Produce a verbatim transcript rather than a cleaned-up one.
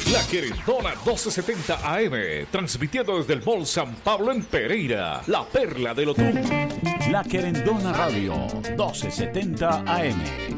La Querendona doce setenta A M, transmitiendo desde el Mall San Pablo en Pereira, la perla del Otún. La Querendona Radio, doce setenta A M.